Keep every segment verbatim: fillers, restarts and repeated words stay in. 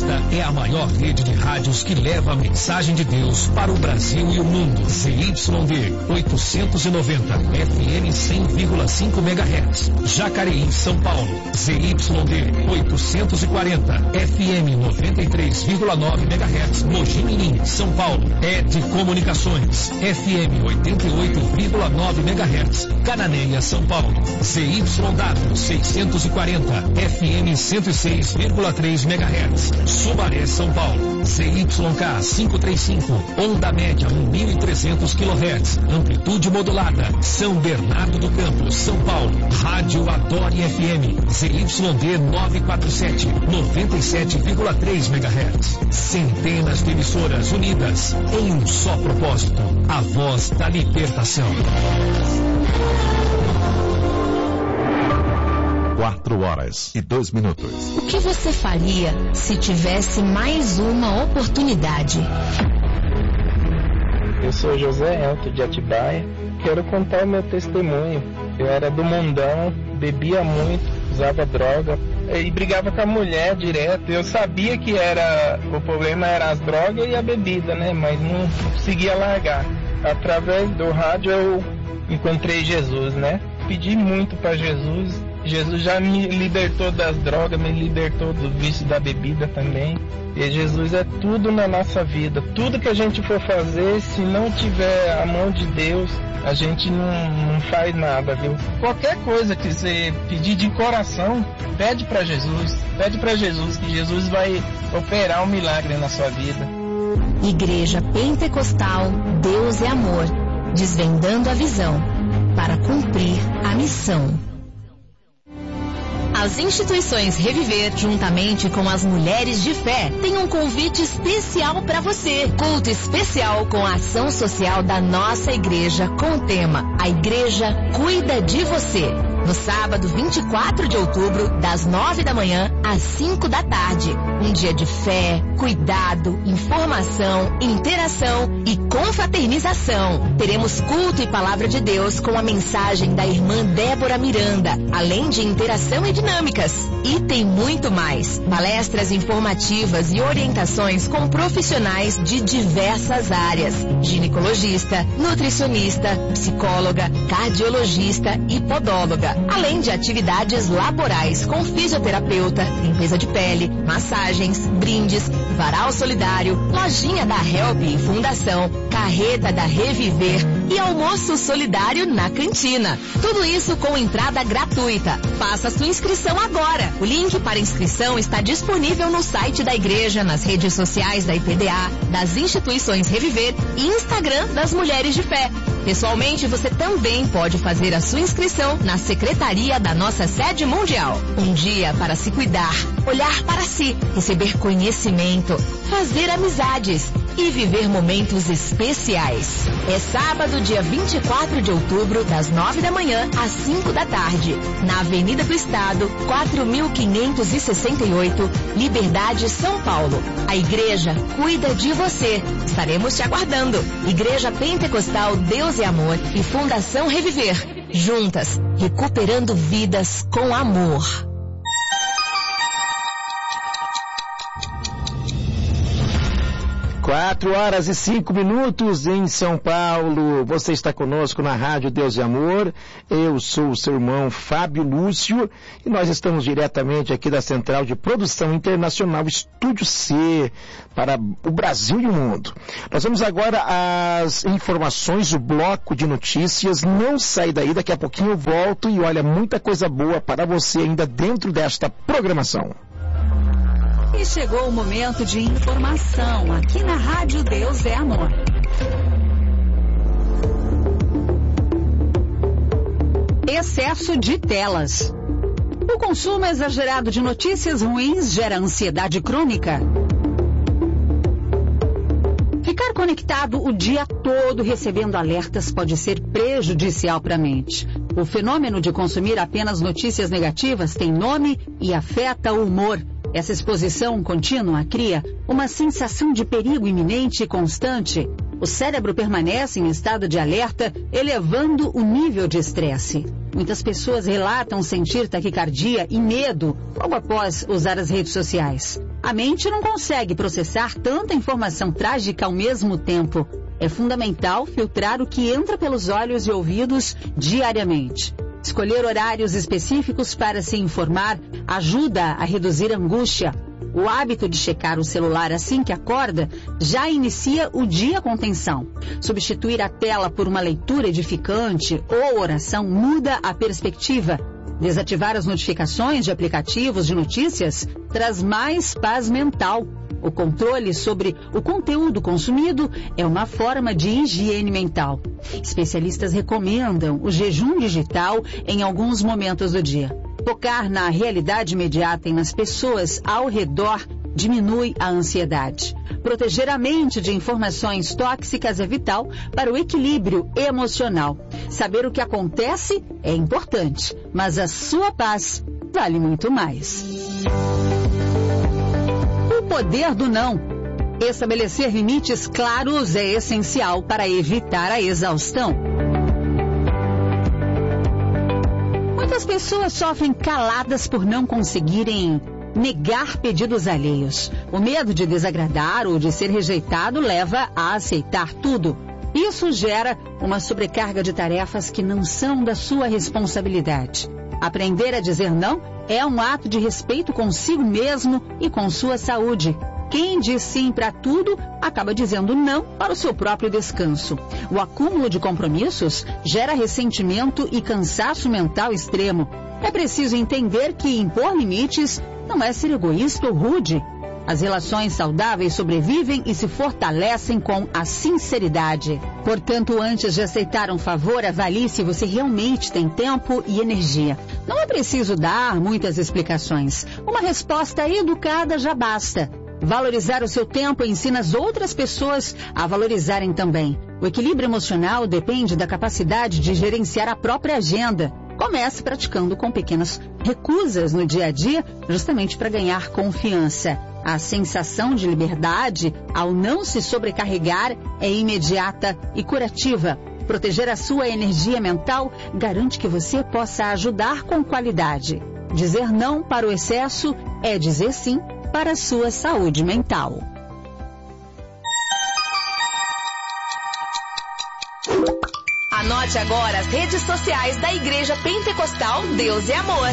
Esta é a maior rede de rádios que leva a mensagem de Deus para o Brasil e o mundo. Z Y D oitocentos e noventa, F M cem vírgula cinco megahertz. Jacareí, São Paulo. Z Y D oitocentos e quarenta, F M noventa e três vírgula nove megahertz. Mogi Mirim, São Paulo. É de Comunicações. F M oitenta e oito vírgula nove megahertz. Cananéia, São Paulo. Z Y W seiscentos e quarenta, F M cento e seis vírgula três megahertz. Sumaré, São Paulo. Z Y K quinhentos e trinta e cinco, onda média mil e trezentos quilohertz, amplitude modulada. São Bernardo do Campo, São Paulo. Rádio Adore F M, Z Y D novecentos e quarenta e sete, noventa e sete vírgula três megahertz. Centenas de emissoras unidas em um só propósito, a voz da libertação. Quatro horas e dois minutos. O que você faria se tivesse mais uma oportunidade? Eu sou José Elton de Atibaia. Quero contar o meu testemunho. Eu era do mundão, bebia muito, usava droga e brigava com a mulher direto. Eu sabia que era o problema era as drogas e a bebida, né? Mas não conseguia largar. Através do rádio eu encontrei Jesus, né? Pedi muito para Jesus. Jesus já me libertou das drogas, me libertou do vício da bebida também. E Jesus é tudo na nossa vida. Tudo que a gente for fazer, se não tiver a mão de Deus, a gente não, não faz nada, viu? Qualquer coisa que você pedir de coração, pede para Jesus. Pede para Jesus, que Jesus vai operar um milagre na sua vida. Igreja Pentecostal Deus é Amor, desvendando a visão para cumprir a missão. As instituições Reviver, juntamente com as Mulheres de Fé, têm um convite especial para você. Culto especial com a ação social da nossa igreja com o tema A Igreja Cuida de Você. No sábado vinte e quatro de outubro, das nove da manhã às cinco da tarde. Um dia de fé, cuidado, informação, interação e confraternização. Teremos culto e palavra de Deus com a mensagem da irmã Débora Miranda, além de interação e dinâmicas. E tem muito mais. Palestras informativas e orientações com profissionais de diversas áreas. Ginecologista, nutricionista, psicóloga, cardiologista e podóloga. Além de atividades laborais com fisioterapeuta, limpeza de pele, massagens, brindes, varal solidário, lojinha da Help e Fundação, carreta da Reviver e almoço solidário na cantina. Tudo isso com entrada gratuita. Faça sua inscrição agora. O link para inscrição está disponível no site da igreja, nas redes sociais da I P D A, das instituições Reviver e Instagram das Mulheres de Fé. Pessoalmente, você também pode fazer a sua inscrição na secretaria da nossa sede mundial. Um dia para se cuidar, olhar para si, receber conhecimento, fazer amizades e viver momentos especiais. É sábado, dia vinte e quatro de outubro, das nove da manhã às cinco da tarde, na Avenida do Estado, quatro mil quinhentos e sessenta e oito, Liberdade, São Paulo. A igreja cuida de você. Estaremos te aguardando. Igreja Pentecostal Deus é Amor e Fundação Reviver. Juntas, recuperando vidas com amor. Quatro horas e cinco minutos em São Paulo. Você está conosco na Rádio Deus e Amor. Eu sou o seu irmão Fábio Lúcio e nós estamos diretamente aqui da Central de Produção Internacional Estúdio C para o Brasil e o mundo. Nós vamos agora às informações, o bloco de notícias. Não sai daí, daqui a pouquinho eu volto e olha, muita coisa boa para você ainda dentro desta programação. E chegou o momento de informação aqui na Rádio Deus é Amor. Excesso de telas. O consumo exagerado de notícias ruins gera ansiedade crônica. Ficar conectado o dia todo recebendo alertas pode ser prejudicial para a mente. O fenômeno de consumir apenas notícias negativas tem nome e afeta o humor. Essa exposição contínua cria uma sensação de perigo iminente e constante. O cérebro permanece em estado de alerta, elevando o nível de estresse. Muitas pessoas relatam sentir taquicardia e medo logo após usar as redes sociais. A mente não consegue processar tanta informação trágica ao mesmo tempo. É fundamental filtrar o que entra pelos olhos e ouvidos diariamente. Escolher horários específicos para se informar ajuda a reduzir a angústia. O hábito de checar o celular assim que acorda já inicia o dia com tensão. Substituir a tela por uma leitura edificante ou oração muda a perspectiva. Desativar as notificações de aplicativos de notícias traz mais paz mental. O controle sobre o conteúdo consumido é uma forma de higiene mental. Especialistas recomendam o jejum digital em alguns momentos do dia. Focar na realidade imediata e nas pessoas ao redor diminui a ansiedade. Proteger a mente de informações tóxicas é vital para o equilíbrio emocional. Saber o que acontece é importante, mas a sua paz vale muito mais. O poder do não. Estabelecer limites claros é essencial para evitar a exaustão. Muitas pessoas sofrem caladas por não conseguirem negar pedidos alheios. O medo de desagradar ou de ser rejeitado leva a aceitar tudo. Isso gera uma sobrecarga de tarefas que não são da sua responsabilidade. Aprender a dizer não é um ato de respeito consigo mesmo e com sua saúde. Quem diz sim para tudo acaba dizendo não para o seu próprio descanso. O acúmulo de compromissos gera ressentimento e cansaço mental extremo. É preciso entender que impor limites não é ser egoísta ou rude. As relações saudáveis sobrevivem e se fortalecem com a sinceridade. Portanto, antes de aceitar um favor, avalie se você realmente tem tempo e energia. Não é preciso dar muitas explicações. Uma resposta educada já basta. Valorizar o seu tempo ensina as outras pessoas a valorizarem também. O equilíbrio emocional depende da capacidade de gerenciar a própria agenda. Comece praticando com pequenas recusas no dia a dia, justamente para ganhar confiança. A sensação de liberdade, ao não se sobrecarregar, é imediata e curativa. Proteger a sua energia mental garante que você possa ajudar com qualidade. Dizer não para o excesso é dizer sim para a sua saúde mental. Anote agora as redes sociais da Igreja Pentecostal Deus é Amor.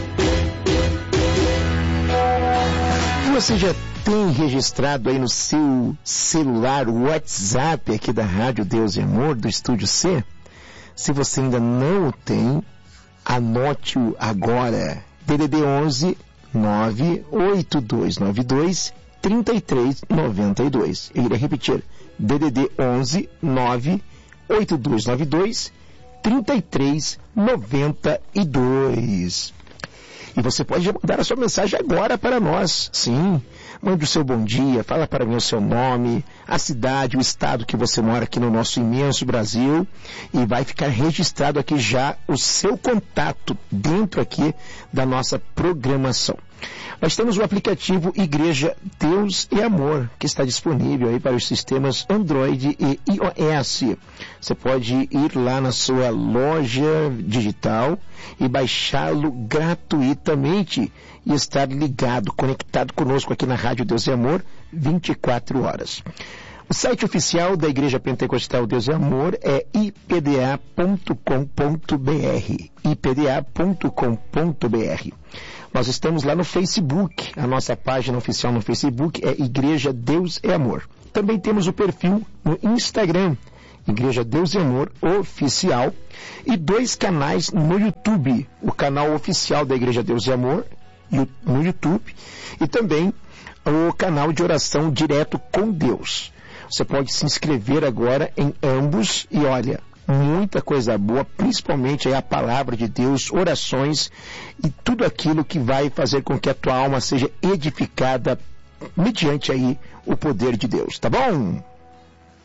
Você já tem registrado aí no seu celular o WhatsApp aqui da Rádio Deus e Amor, do Estúdio C? Se você ainda não o tem, anote-o agora. D D D onze nove oito dois nove dois três três nove dois. Eu irei repetir. D D D onze nove oito dois nove dois três três nove dois. E você pode mandar a sua mensagem agora para nós. Sim, mande o seu bom dia, fala para mim o seu nome, a cidade, o estado que você mora aqui no nosso imenso Brasil, e vai ficar registrado aqui já o seu contato dentro aqui da nossa programação. Nós temos o aplicativo Igreja Deus e Amor, que está disponível aí para os sistemas Android e iOS. Você pode ir lá na sua loja digital e baixá-lo gratuitamente e estar ligado, conectado conosco aqui na Rádio Deus e Amor, vinte e quatro horas. O site oficial da Igreja Pentecostal Deus e Amor é i p d a ponto com ponto b r, i p d a ponto com ponto b r. Nós estamos lá no Facebook, a nossa página oficial no Facebook é Igreja Deus e Amor. Também temos o perfil no Instagram, Igreja Deus e Amor Oficial, e dois canais no YouTube, o canal oficial da Igreja Deus e Amor no YouTube e também o canal de oração Direto com Deus. Você pode se inscrever agora em ambos e olha, muita coisa boa, principalmente aí a palavra de Deus, orações e tudo aquilo que vai fazer com que a tua alma seja edificada mediante aí o poder de Deus, tá bom?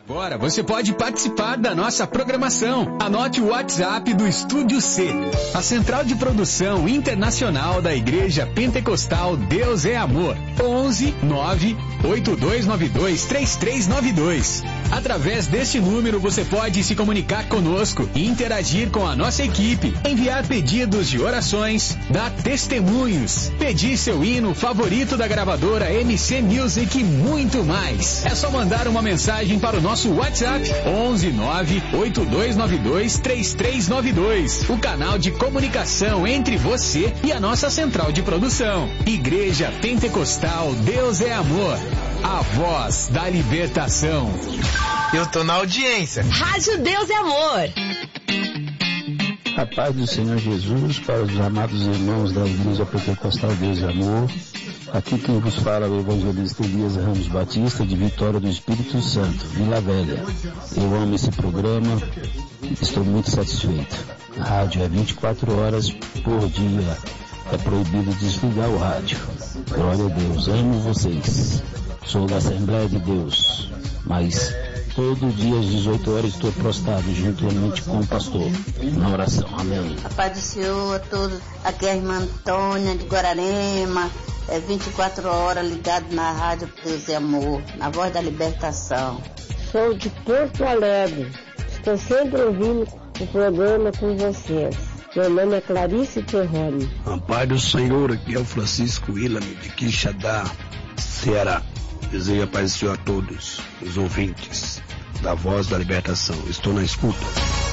Agora você pode participar da nossa programação. Anote o WhatsApp do Estúdio C, a central de produção internacional da Igreja Pentecostal Deus é Amor. onze nove oito dois nove dois três três nove dois. Através deste número você pode se comunicar conosco e interagir com a nossa equipe, enviar pedidos de orações, dar testemunhos, pedir seu hino favorito da gravadora M C Music e muito mais. É só mandar uma mensagem para o nosso WhatsApp onze nove oito dois nove dois três três nove dois. O canal de comunicação entre você e a nossa central de produção. Igreja Pentecostal Deus é Amor. A voz da libertação. Eu tô na audiência. Rádio Deus é Amor. A paz do Senhor Jesus para os amados irmãos da Igreja Pentecostal Deus é Amor. Aqui quem vos fala é o evangelista Elias Ramos Batista, de Vitória do Espírito Santo, Vila Velha. Eu amo esse programa, estou muito satisfeito. A rádio é vinte e quatro horas por dia. É proibido desligar o rádio. Glória a Deus, amo vocês. Sou da Assembleia de Deus, mas todo dia às dezoito horas estou prostrado juntamente com o pastor na oração. Amém. A paz do Senhor a todos. Aqui é a irmã Antônia de Guararema. É vinte e quatro horas ligado na rádio Deus é Amor, na voz da libertação. Sou de Porto Alegre. Estou sempre ouvindo o programa com vocês. Meu nome é Clarice Terrone. A paz do Senhor, aqui é o Francisco Willame de Quixadá, Ceará. Desejo a paz do Senhor a todos os ouvintes da Voz da Libertação. Estou na escuta.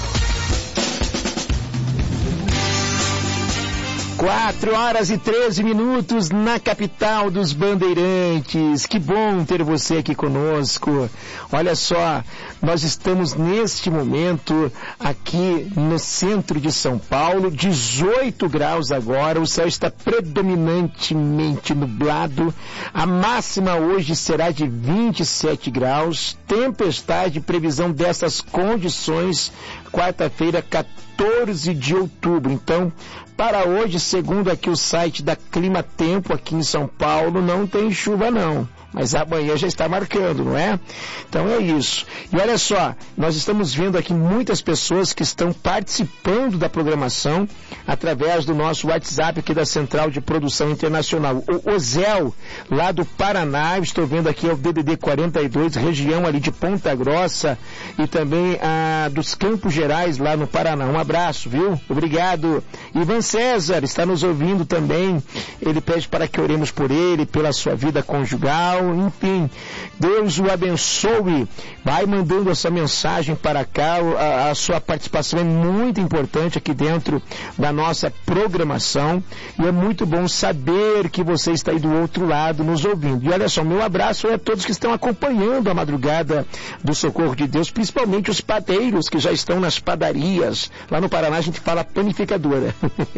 Quatro horas e treze minutos na capital dos Bandeirantes. Que bom ter você aqui conosco. Olha só, nós estamos neste momento aqui no centro de São Paulo, dezoito graus agora, o céu está predominantemente nublado. A máxima hoje será de vinte e sete graus, tempestade, previsão dessas condições, quarta-feira, quatorze de outubro. Então, para hoje, segundo aqui o site da Clima Tempo aqui em São Paulo, não tem chuva não. Mas amanhã já está marcando, não é? Então é isso. E olha só, nós estamos vendo aqui muitas pessoas que estão participando da programação através do nosso WhatsApp aqui da Central de Produção Internacional. O Ozel, lá do Paraná, estou vendo aqui é o D D D quarenta e dois, região ali de Ponta Grossa e também a dos Campos Gerais lá no Paraná. Um abraço, viu? Obrigado. Ivan César está nos ouvindo também. Ele pede para que oremos por ele, pela sua vida conjugal. Enfim, Deus o abençoe. Vai mandando essa mensagem para cá. A, a sua participação é muito importante aqui dentro da nossa programação e é muito bom saber que você está aí do outro lado nos ouvindo. E olha só, meu abraço é a todos que estão acompanhando a madrugada do Socorro de Deus, principalmente os padeiros que já estão nas padarias. Lá no Paraná a gente fala panificadora.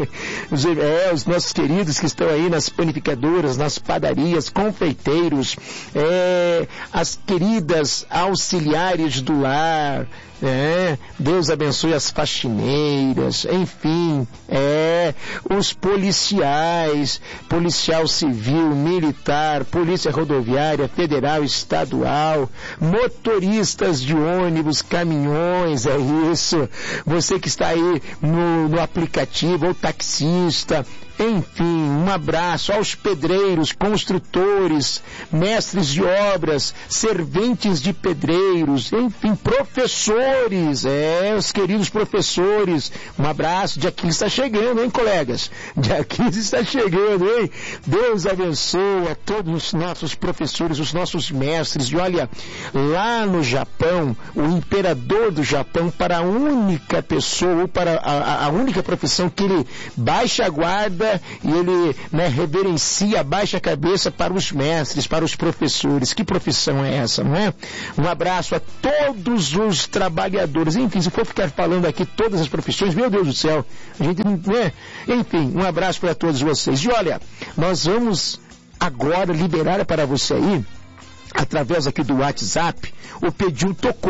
os, é, os nossos queridos que estão aí nas panificadoras, nas padarias, confeiteiros, É, as queridas auxiliares do lar, é, Deus abençoe as faxineiras, enfim, é, os policiais, policial civil, militar, polícia rodoviária, federal, estadual, motoristas de ônibus, caminhões, é isso, você que está aí no, no aplicativo, ou taxista, enfim, um abraço aos pedreiros, construtores, mestres de obras, serventes de pedreiros, enfim, professores, é, os queridos professores, um abraço, dia quinze está chegando, hein, colegas? Dia quinze está chegando, hein? Deus abençoe a todos os nossos professores, os nossos mestres, e olha, lá no Japão, o imperador do Japão, para a única pessoa, ou para a, a única profissão que ele baixa a guarda e ele, né, reverencia, baixa a cabeça para os mestres, para os professores. Que profissão é essa, não é? Um abraço a todos os trabalhadores. Enfim, se for ficar falando aqui todas as profissões, meu Deus do céu, a gente, né? Enfim, um abraço para todos vocês. E olha, nós vamos agora liberar para você aí, através aqui do WhatsApp, o Pediu Tocou.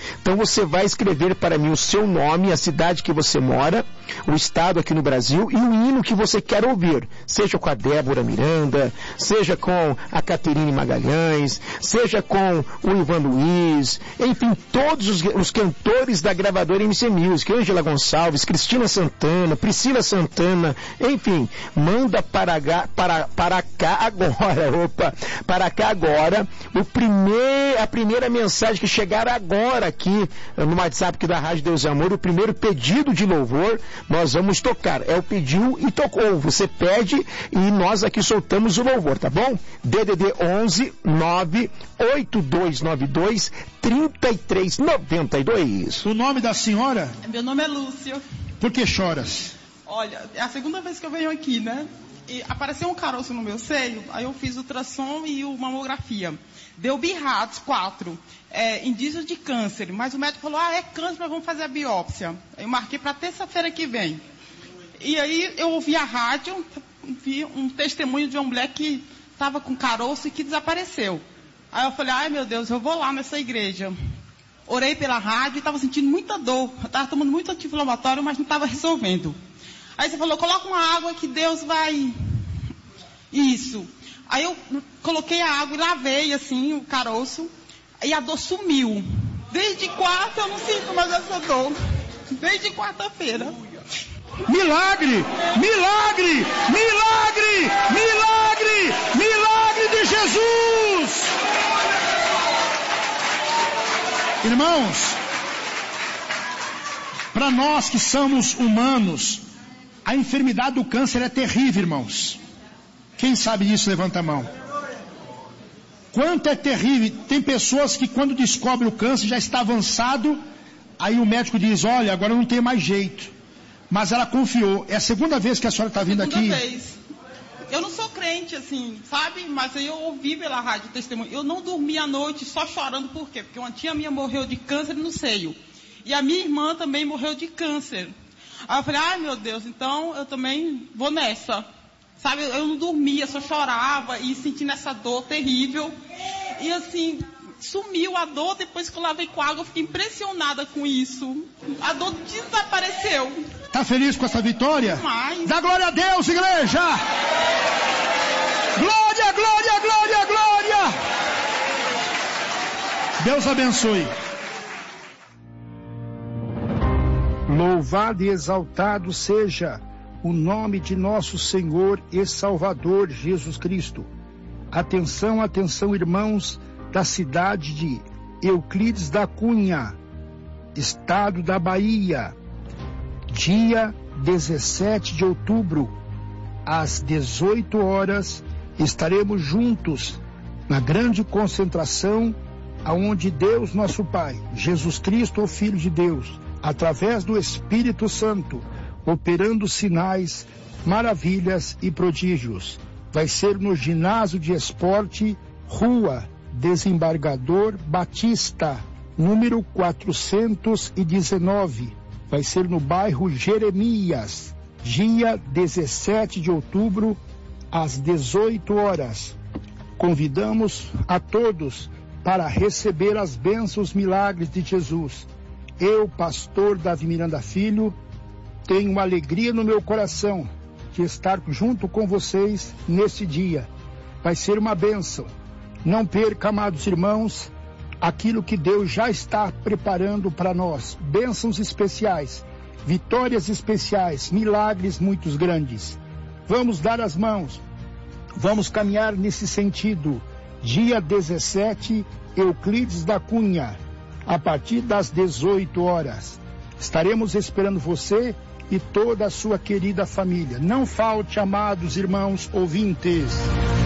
Então você vai escrever para mim o seu nome, a cidade que você mora, o estado aqui no Brasil e o hino que você quer ouvir, seja com a Débora Miranda, seja com a Caterine Magalhães, seja com o Ivan Luiz, enfim, todos os, os cantores da gravadora M C Music, Ângela Gonçalves, Cristina Santana, Priscila Santana, enfim, manda para, para, para cá agora, opa, para cá agora, o primeir, a primeira mensagem que chegar agora aqui no WhatsApp aqui da Rádio Deus e Amor, o primeiro pedido de louvor, nós vamos tocar. É o pediu e tocou. Você pede e nós aqui soltamos o louvor, tá bom? D D D onze nove oito dois nove dois três três nove dois. O nome da senhora? Meu nome é Lúcia. Por que choras? Olha, é a segunda vez que eu venho aqui, né? E apareceu um caroço no meu seio, aí eu fiz ultrassom e o mamografia. Deu B RADS quatro, é, indícios de câncer, mas o médico falou, ah, é câncer, mas vamos fazer a biópsia. Eu marquei para terça-feira que vem. E aí eu ouvi a rádio, vi um testemunho de uma mulher que estava com caroço e que desapareceu. Aí eu falei, ai meu Deus, eu vou lá nessa igreja. Orei pela rádio e estava sentindo muita dor. Eu estava tomando muito anti-inflamatório, mas não estava resolvendo. Aí você falou, coloca uma água que Deus vai... Isso. Aí eu coloquei a água e lavei, assim, o caroço. E a dor sumiu. Desde quarta eu não sinto mais essa dor. Desde quarta-feira. Milagre! Milagre! Milagre! Milagre! Milagre de Jesus! Irmãos, para nós que somos humanos, a enfermidade do câncer é terrível, irmãos. Quem sabe disso, levanta a mão. Quanto é terrível. Tem pessoas que quando descobrem o câncer já está avançado, aí o médico diz, olha, agora não tem mais jeito. Mas ela confiou. É a segunda vez que a senhora está vindo aqui? Segunda vez. Eu não sou crente, assim, sabe? Mas aí eu ouvi pela rádio testemunho. Eu não dormi à noite só chorando, por quê? Porque uma tia minha morreu de câncer no seio. E a minha irmã também morreu de câncer. Aí eu falei, ai meu Deus, então eu também vou nessa. Sabe, eu não dormia, só chorava e sentindo essa dor terrível. E assim, sumiu a dor, depois que eu lavei com água, eu fiquei impressionada com isso. A dor desapareceu. Tá feliz com essa vitória? Demais. Dá glória a Deus, igreja! Glória, glória, glória, glória! Deus abençoe. Louvado e exaltado seja o nome de nosso Senhor e Salvador Jesus Cristo. Atenção, atenção, irmãos da cidade de Euclides da Cunha, estado da Bahia. Dia dezessete de outubro, às dezoito horas, estaremos juntos na grande concentração aonde Deus nosso Pai, Jesus Cristo, o Filho de Deus, através do Espírito Santo, operando sinais, maravilhas e prodígios. Vai ser no ginásio de esporte, Rua Desembargador Batista, número quatrocentos e dezenove. Vai ser no bairro Jeremias, dia dezessete de outubro, às dezoito horas. Convidamos a todos para receber as bênçãos milagres de Jesus. Eu, pastor Davi Miranda Filho, tenho uma alegria no meu coração de estar junto com vocês nesse dia. Vai ser uma bênção. Não perca, amados irmãos, aquilo que Deus já está preparando para nós. Bênçãos especiais, vitórias especiais, milagres muito grandes. Vamos dar as mãos, vamos caminhar nesse sentido. Dia dezessete, Euclides da Cunha, a partir das dezoito horas. Estaremos esperando você e toda a sua querida família. Não falte, amados irmãos ouvintes.